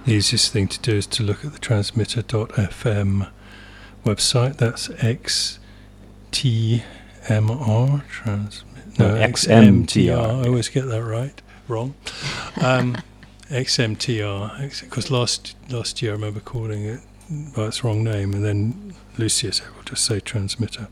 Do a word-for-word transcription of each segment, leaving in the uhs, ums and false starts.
the easiest thing to do is to look at the transmitter dot f m website. That's X T M R, trans, no, X M T R. I always get that right, wrong. Um, X M T R, because last last year I remember calling it by its wrong name, and then Lucia said, we'll just say transmitter.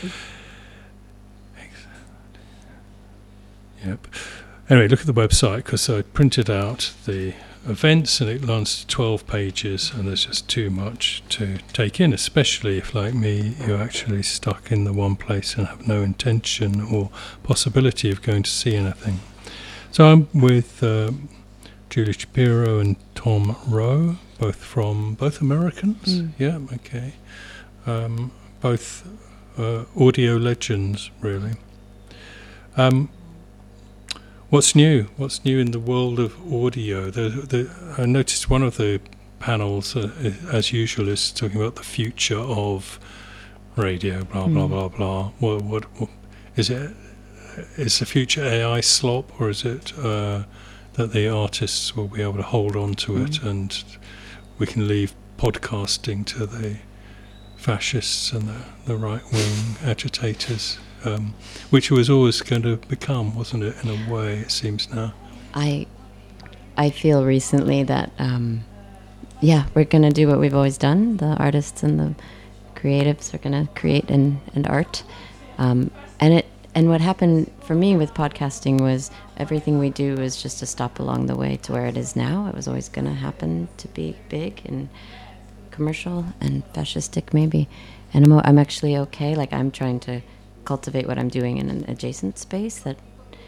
Yep. Anyway, look at the website, because I printed out the events and it runs to twelve pages, and there's just too much to take in, especially if, like me, you're actually stuck in the one place and have no intention or possibility of going to see anything. So I'm with uh, Julie Shapiro and Tom Rowe, both from, both Americans? Mm. Yeah, okay. Um, both uh, audio legends, really. Um, What's new? What's new in the world of audio? The, the, I noticed one of the panels, uh, as usual, is talking about the future of radio. Blah mm. blah blah blah. What, what, what is it? Is the future A I slop, or is it uh, that the artists will be able to hold on to mm. it, and we can leave podcasting to the fascists and the, the right wing agitators? Um, which it was always going to become, wasn't it, in a way, it seems now. I I feel recently that, um, yeah, we're going to do what we've always done. The artists and the creatives are going to create and, and art. Um, and it and what happened for me with podcasting was everything we do is just a stop along the way to where it is now. It was always going to happen to be big and commercial and fascistic, maybe. And I'm, I'm actually okay. Like, I'm trying to cultivate what I'm doing in an adjacent space that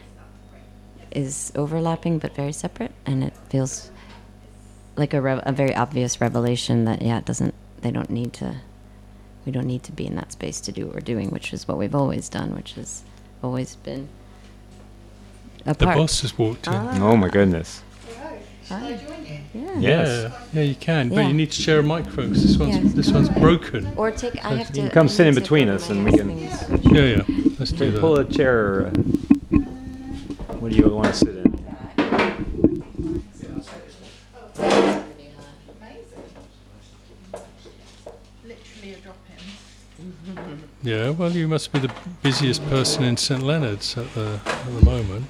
is overlapping but very separate, and it feels like a, rev- a very obvious revelation that yeah, it doesn't. They don't need to. We don't need to be in that space to do what we're doing, which is what we've always done, which has always been apart. The boss has walked in. Ah. Oh my goodness! Hi. Yeah. Yeah, yeah, you can, yeah. but you need to share a microphone. Cause this one's yeah. this one's broken. Or take. I have You to. can come I sit in need to between put us my and we can- things. Yeah, yeah. Let's do that. Pull a chair. Uh, what do you want to sit in? Literally a drop-in. Yeah, well, you must be the busiest person in Saint Leonard's at the at the moment.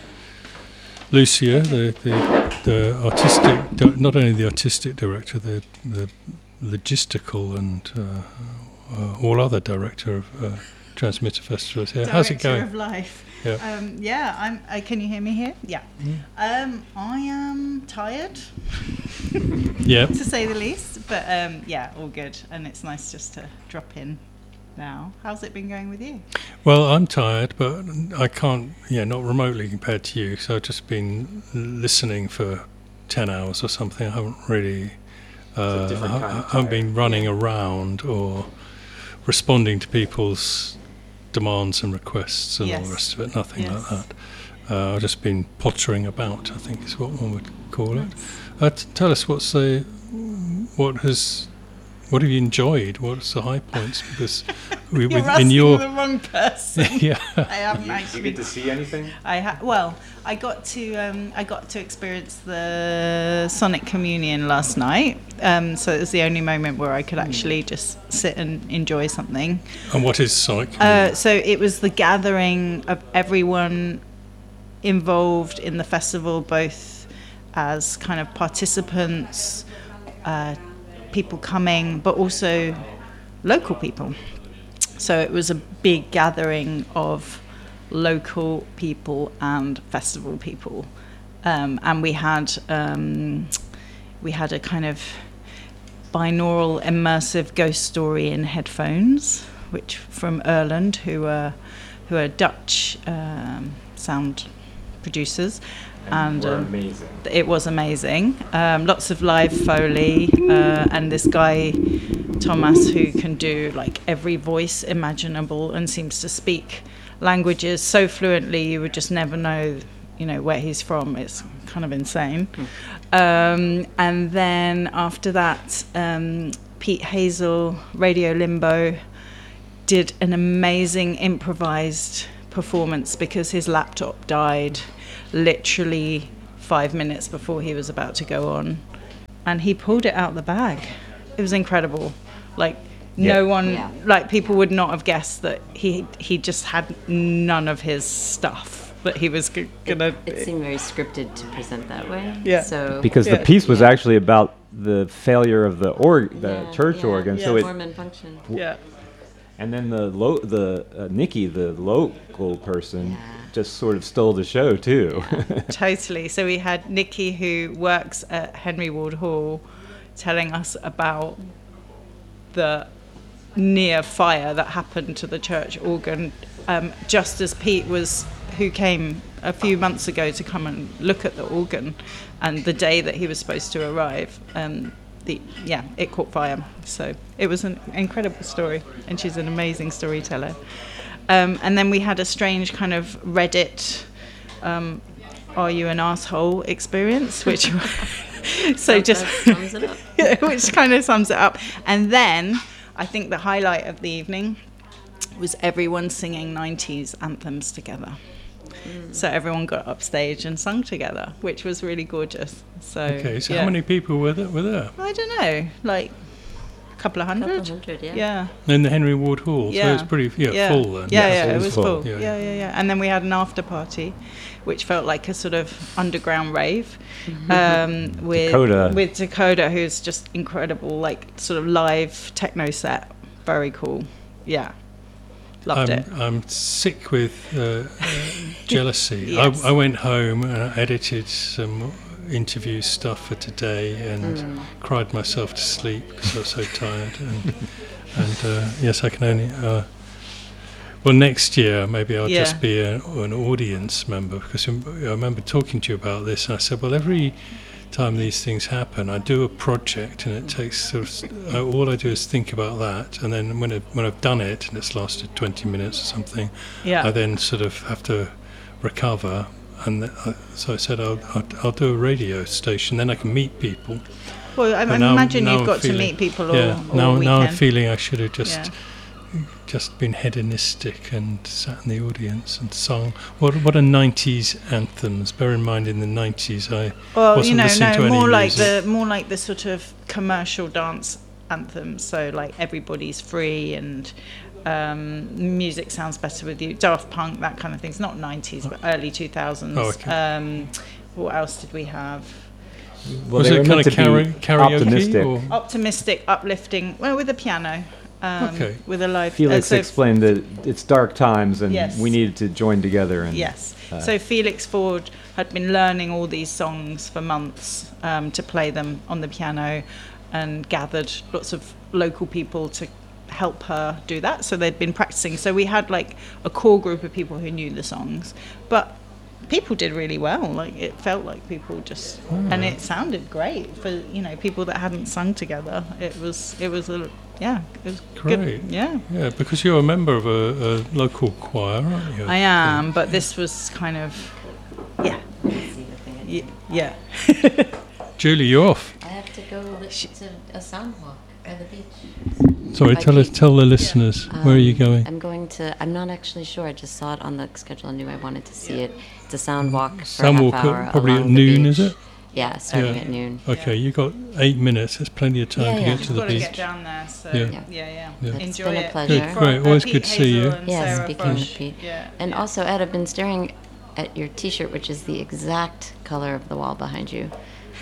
Lucia, the the, the artistic, di- not only the artistic director, the the logistical and uh, uh, all other director of uh, Transmitter Festivals. Yeah, how's it going? Director of Life. Yeah. Um, yeah, I'm. Uh, can you hear me here? Yeah. Mm. Um, I am tired, Yeah. to say the least. But um, yeah, all good, and it's nice just to drop in now. How's it been going with you? Well, I'm tired, but I can't, yeah, not remotely compared to you. So I've just been listening for ten hours or something. I haven't really, uh, It's a different I, kind of I haven't tired. been running around or responding to people's demands and requests and all the Yes. rest of it. Nothing Yes. like that. Uh, I've just been pottering about, I think is what one would call it. Uh, t- tell us what's the, what has, what have you enjoyed? What's the high points? Because we, You're with, asking in your, the wrong person. yeah. I haven't You, you actually. get to see anything? I ha- well, I got to um, I got to experience the Sonic Communion last night. Um, so it was the only moment where I could actually just sit and enjoy something. And what is Sonic? Uh, so it was the gathering of everyone involved in the festival, both as kind of participants, uh, people coming, but also local people. So it was a big gathering of local people and festival people, um, and we had um, we had a kind of binaural immersive ghost story in headphones, which from Erland, who are who are Dutch um, sound producers. And We're um, amazing. it was amazing. Um, lots of live Foley, uh, and this guy Thomas, who can do like every voice imaginable and seems to speak languages so fluently you would just never know, you know, where he's from. It's kind of insane. Um, and then after that, um, Pete Hazel, Radio Limbo, did an amazing improvised performance because his laptop died literally five minutes before he was about to go on. and he pulled it out the bag. It was incredible. Like Yeah. no one, Yeah. like people would not have guessed that he he just had none of his stuff that he was g- gonna. It, it seemed very scripted to present that way. Yeah. So Because Yeah. the piece was Yeah. actually about the failure of the org, the Yeah, church yeah, organ. yeah, So it, form and function. yeah. and then the lo- the uh, Nikki, the local person, Yeah. just sort of stole the show too. Totally. So we had Nikki, who works at Henry Ward Hall, telling us about the near fire that happened to the church organ, um, just as Pete was, who came a few months ago to come and look at the organ, and the day that he was supposed to arrive, um, the yeah, it caught fire. So it was an incredible story, and she's an amazing storyteller. Um, and then we had a strange kind of Reddit, um, "Are you an asshole?" experience, which so just That sums it up. which kind of sums it up. And then I think the highlight of the evening was everyone singing nineties anthems together. So everyone got up stage and sung together, which was really gorgeous. So Okay, so yeah. how many people were there? Were there I don't know, like a couple of hundred. Couple hundred, yeah. Yeah. in the Henry Ward Hall? So Yeah. it's pretty yeah, yeah. full then. Yeah, Yes, yeah, it it was was full. full. Yeah. Yeah. yeah, yeah, And then we had an after party, which felt like a sort of underground rave, um, with Dakota. with Dakota, who's just incredible, like sort of live techno set. Very cool. Yeah, loved I'm, it. I'm sick with uh, uh, jealousy. Yes. I, I went home and I edited some interview stuff for today and Mm. cried myself to sleep because I was so tired. And, and uh, yes, I can only. Uh, well, next year maybe I'll Yeah. just be a, an audience member, because I remember talking to you about this, and I said, well, every time these things happen, I do a project, and it takes sort of, uh, all I do is think about that, and then when it, when I've done it and it's lasted twenty minutes or something, Yeah. I then sort of have to recover. And th- I, so I said, I'll, I'll, I'll do a radio station, then I can meet people. Well, I, I But now- imagine now you've I'm got to feeling- meet people all, yeah, all now, weekend. now I'm feeling I should have just Yeah. just been hedonistic and sat in the audience and sung. What what are nineties anthems? Bear in mind, in the nineties, I Well, wasn't you know, listening to no, any more like music. the more like the sort of commercial dance anthems. So like Everybody's Free and um, Music Sounds Better With You, Daft Punk, that kind of thing. It's not nineties, but early two thousands. Oh, okay. Um, what else did we have? Well, Was they it were kind meant of to be kara- karaoke? optimistic. Or? Optimistic, uplifting. Well, with a piano. Um, Okay. With a live. Felix uh, so explained that it's dark times and Yes. we needed to join together. And Yes. uh, So Felix Ford had been learning all these songs for months um, to play them on the piano, and gathered lots of local people to help her do that. So they'd been practicing. So we had like a core group of people who knew the songs, but people did really well. Like it felt like people just, and it sounded great for, you know, people that hadn't sung together. It was, it was a, yeah, it was Great. good. Yeah. Yeah, because you're a member of a, a local choir, aren't you? I am, but this was kind of, yeah, See the thing. y- yeah. Julie, you're off. I have to go li- to a sound walk by the beach. Sorry, By tell us, Pete. tell the listeners, where are you Um, going? I'm going to. I'm not actually sure. I just saw it on the schedule. I knew I wanted to see it. It's a sound walk for Sound a walk half at- hour probably at along the noon, beach. is it? Yeah, starting Yeah. at noon. Okay, you got eight minutes. There's plenty of time Yeah, to yeah. get to You've the got to beach. get down there, so Yeah. yeah, yeah. Yeah. It's Enjoy been a it. pleasure. Good, great. Always good to see you. Hazel and Yeah, Sarah speaking with Frosch. Pete. Yeah. And yeah. also, Ed, I've been staring at your T-shirt, which is the exact color of the wall behind you,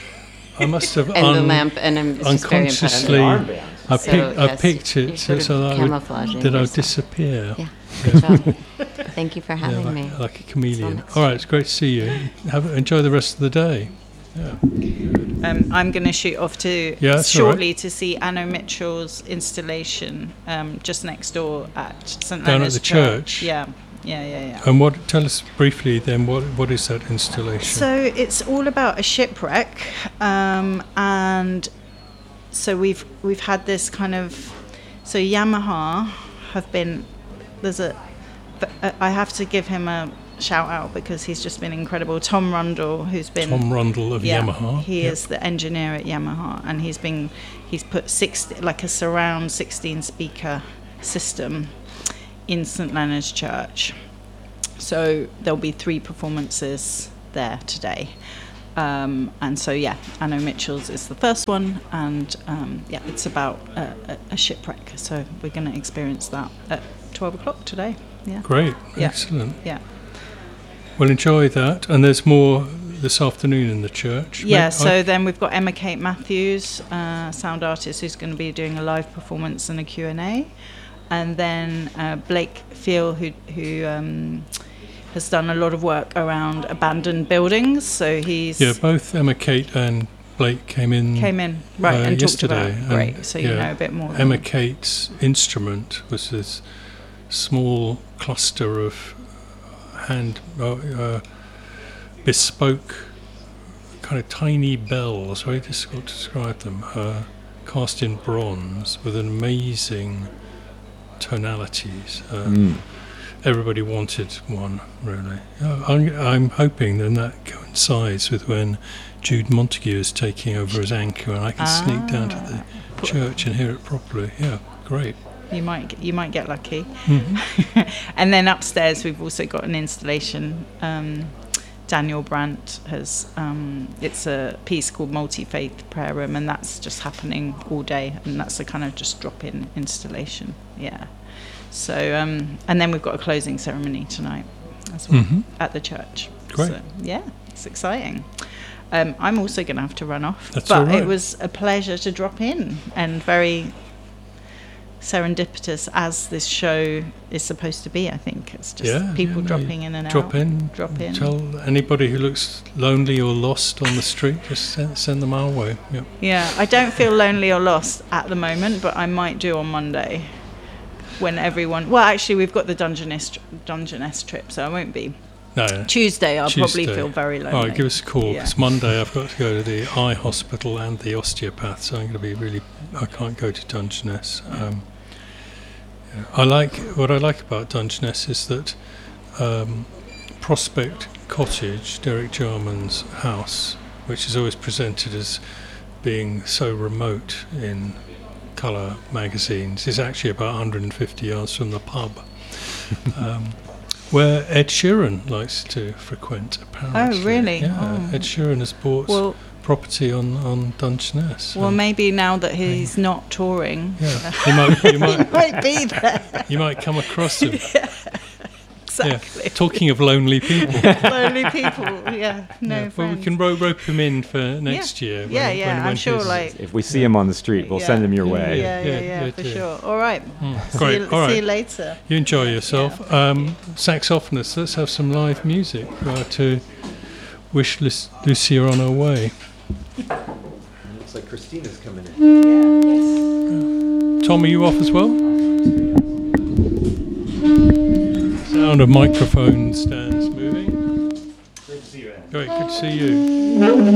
I must have and the un- lamp, and I'm it's just very unconsciously. Armbands. I, So, picked, I yes, picked you're it sort so, of that I would, camouflaging that I would yourself. disappear. Yeah, good job. Thank you for Yeah, having like, me. like a chameleon. next All right, year. it's great to see you. Have enjoy the rest of the day. Yeah. Um, I'm going to shoot off to Yeah, that's all right. shortly to see Anna Mitchell's installation um, just next door at St Down at Leonard's the church? Yeah, yeah, yeah, yeah. And what? Tell us briefly then. What what is that installation? So it's all about a shipwreck, um, and so we've we've had this kind of so Yamaha have been there's a but, uh, I have to give him a shout out because he's just been incredible. Tom Rundle, who's been Tom Rundle of yeah, Yamaha. he Yep. is the engineer at Yamaha, and he's been he's put six like a surround sixteen speaker system in St Leonard's Church. So there'll be three performances there today. Um, and so, yeah, Anno Mitchell's is the first one, and um, yeah, it's about a, a, a shipwreck. So we're going to experience that at twelve o'clock today. Yeah. Great, Yeah. excellent. Yeah. Well, enjoy that. And there's more this afternoon in the church. Yeah, Maybe- so I- then we've got Emma Kate Matthews, uh, sound artist, who's going to be doing a live performance and a Q and A. And then uh, Blake Feel, who, who um, has done a lot of work around abandoned buildings. So he's yeah, both Emma Kate and Blake came in. came in, right, uh, and talked yesterday, about and, Great, so you yeah, know a bit more. Emma than- Kate's instrument was this small cluster of hand uh, uh, bespoke kind of tiny bells, very difficult to describe them, uh, cast in bronze with amazing tonalities. Uh, Mm. Everybody wanted one, really. Uh, I'm, I'm hoping then that coincides with when Jude Montague is taking over as anchor, and I can sneak down to the Ah. church and hear it properly. Yeah, great. You might you might get lucky. Mhm. And then upstairs we've also got an installation. Um, Daniel Brandt has um, it's a piece called Multi Faith Prayer Room, and that's just happening all day, and that's a kind of just drop in installation. Yeah. So um, and then we've got a closing ceremony tonight as well Mhm. at the church. Great. So, yeah, it's exciting. Um, I'm also going to have to run off, That's but all right. it was a pleasure to drop in, and very serendipitous as this show is supposed to be. I think it's just Yeah, people yeah, no, dropping in and Drop out. in. Drop in. Tell anybody who looks lonely or lost on the street, just send, send them our way. Yeah. Yeah, I don't feel lonely or lost at the moment, but I might do on Monday when everyone. Well, actually, we've got the Dungeness Dungeness trip, so I won't be. No. Tuesday, I'll probably Tuesday. feel very lonely. All right, give us a call, Yeah. because Monday I've got to go to the eye hospital and the osteopath, so I'm going to be really, I can't go to Dungeness. Um, yeah. I like, what I like about Dungeness is that um, Prospect Cottage, Derek Jarman's house, which is always presented as being so remote in colour magazines, is actually about one hundred fifty yards from the pub. um, Where Ed Sheeran likes to frequent, apparently. Oh, really? Yeah, Oh. Ed Sheeran has bought Well, property on, on Dungeness. well, and- maybe now that he's not touring, yeah, you might, you he might, might be there. you might come across him. Exactly. Yeah. Talking of lonely people, Lonely people. Yeah. No yeah, well, we friends. can ro- rope him in for next year. when- Yeah, yeah, when- I'm when sure, his- like- If we see him on the street, we'll Yeah. send him your way. Yeah, yeah, Yeah, yeah, yeah, for do. sure. All right. Mm, See great. you, All see you right. later. You enjoy yourself. Um, saxophonist, let's have some live music uh, to wish Luc- Lucia on her way. Looks like Christina's coming in. Tom, are you off as well? Sound of microphone stands moving. Great to see you, Ed. Great, good to see you.